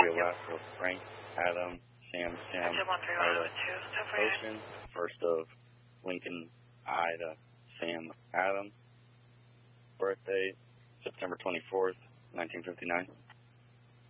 Alaska, Frank, Adam, Sam, Ida, Ocean, first of Lincoln, Ida, Sam, Adam. Birthday, September 24th, 1959.